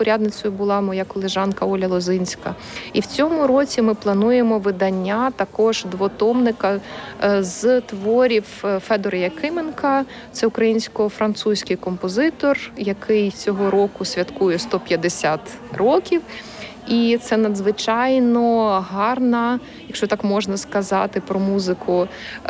співпорядницею була моя колежанка Оля Лозинська. І в цьому році ми плануємо видання також двотомника з творів Федора Якименка. Це українсько-французький композитор, який цього року святкує 150 років. І це надзвичайно гарна, якщо так можна сказати, про музику,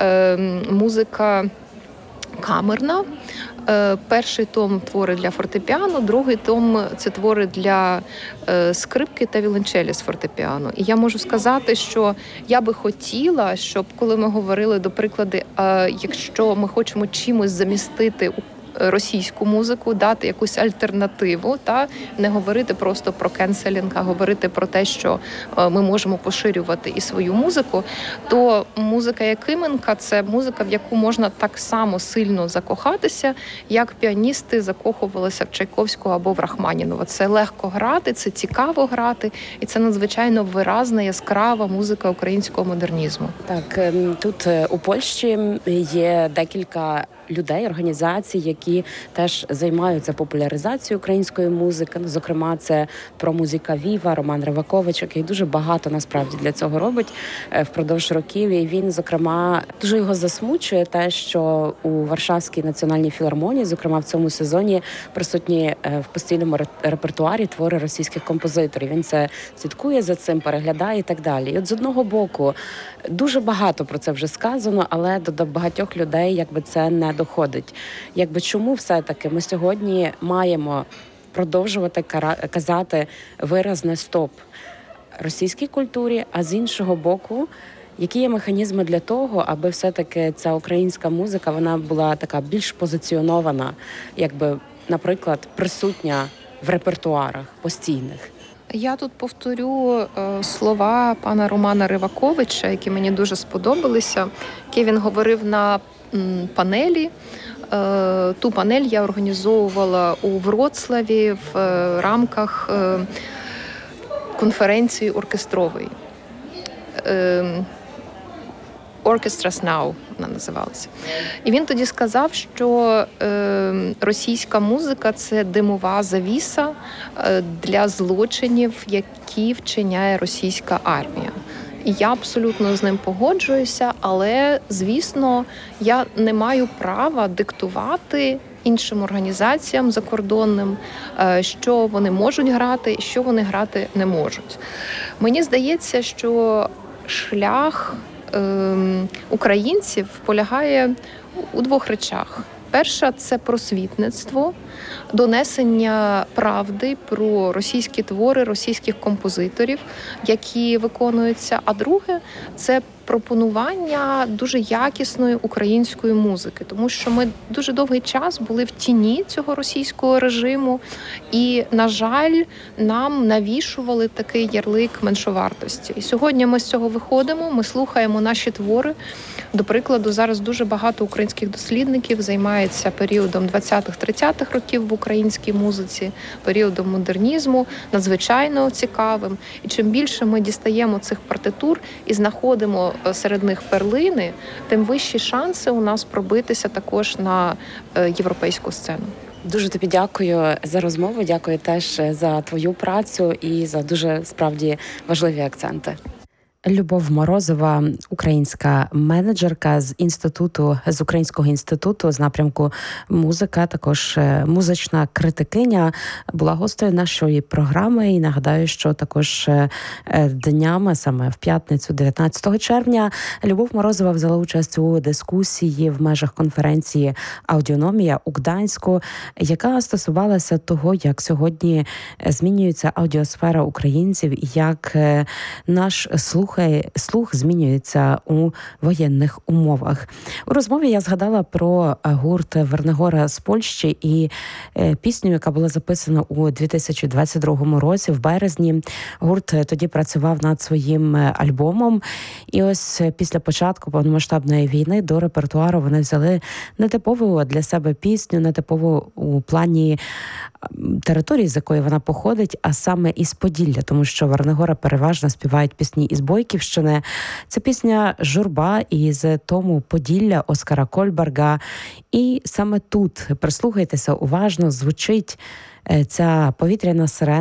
музика камерна. Перший том – твори для фортепіано, другий том – це твори для скрипки та віолончелі з фортепіано. І я можу сказати, що я би хотіла, щоб, коли ми говорили, до прикладу, якщо ми хочемо чимось замістити російську музику, дати якусь альтернативу, та не говорити просто про кенселінг, а говорити про те, що ми можемо поширювати і свою музику, то музика Якименка – це музика, в яку можна так само сильно закохатися, як піаністи закохувалися в Чайковського або в Рахманінова. Це легко грати, це цікаво грати, і це надзвичайно виразна, яскрава музика українського модернізму. Так, тут у Польщі є декілька людей, організацій, які теж займаються популяризацією української музики. Зокрема, це «Промузика Віва», Роман Ривакович, який дуже багато насправді для цього робить впродовж років. І він, зокрема, дуже його засмучує те, що у Варшавській національній філармонії, зокрема в цьому сезоні, присутні в постійному репертуарі твори російських композиторів. Він це слідкує за цим, переглядає і так далі. І от з одного боку, дуже багато про це вже сказано, але до багатьох людей якби це не доходить. Якби чому все-таки ми сьогодні маємо продовжувати казати виразне «стоп» російській культурі, а з іншого боку, які є механізми для того, аби все-таки ця українська музика, вона була така більш позиціонована, якби, наприклад, присутня в репертуарах постійних? Я тут повторю слова пана Романа Риваковича, які мені дуже сподобалися, які він говорив на панелі. Ту панель я організовувала у Вроцлаві в рамках конференції оркестрової. Orchestras Now вона називалася. І він тоді сказав, що російська музика – це димова завіса для злочинів, які вчиняє російська армія. І я абсолютно з ним погоджуюся, але, звісно, я не маю права диктувати іншим організаціям закордонним, що вони можуть грати і що вони грати не можуть. Мені здається, що шлях українців полягає у двох речах. Перша – це просвітництво, донесення правди про російські твори, російських композиторів, які виконуються. А друге – це пропонування дуже якісної української музики. Тому що ми дуже довгий час були в тіні цього російського режиму і, на жаль, нам навішували такий ярлик меншовартості. І сьогодні ми з цього виходимо, ми слухаємо наші твори. До прикладу, зараз дуже багато українських дослідників займається періодом 20-30-х років в українській музиці, періодом модернізму, надзвичайно цікавим. І чим більше ми дістаємо цих партитур і знаходимо серед них перлини, тим вищі шанси у нас пробитися також на європейську сцену. Дуже тобі дякую за розмову, дякую теж за твою працю і за дуже, справді, важливі акценти. Любов Морозова, українська менеджерка з Українського інституту з напрямку музика, також музична критикиня, була гостею нашої програми. І нагадаю, що також днями, саме в п'ятницю, 19 червня, Любов Морозова взяла участь у дискусії в межах конференції «Аудіономія» у Гданську, яка стосувалася того, як сьогодні змінюється аудіосфера українців і як наш слух змінюється у воєнних умовах. У розмові я згадала про гурт Вернигора з Польщі і пісню, яка була записана у 2022 році, в березні. Гурт тоді працював над своїм альбомом. І ось після початку повномасштабної війни до репертуару вони взяли нетипову для себе пісню, нетипову у плані території, з якої вона походить, а саме із Поділля, тому що Вернигора переважно співають пісні із Бойківщини. Це пісня «Журба» із тому «Поділля» Оскара Кольберга. І саме тут, прислухайтеся уважно, звучить ця повітряна сирена,